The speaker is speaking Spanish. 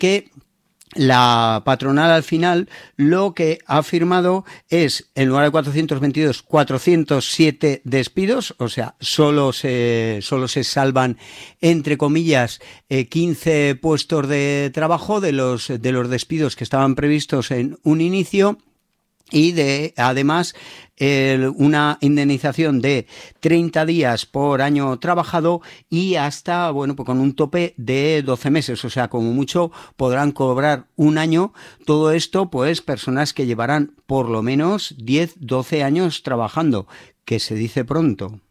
que la patronal al final lo que ha firmado es, en lugar de 422, 407 despidos, o sea, solo se salvan, entre comillas, 15 puestos de trabajo de los despidos que estaban previstos en un inicio. Y además una indemnización de 30 días por año trabajado y hasta, bueno, pues con un tope de 12 meses, o sea, como mucho podrán cobrar un año. Todo esto, pues, personas que llevarán por lo menos 10, 12 años trabajando, que se dice pronto.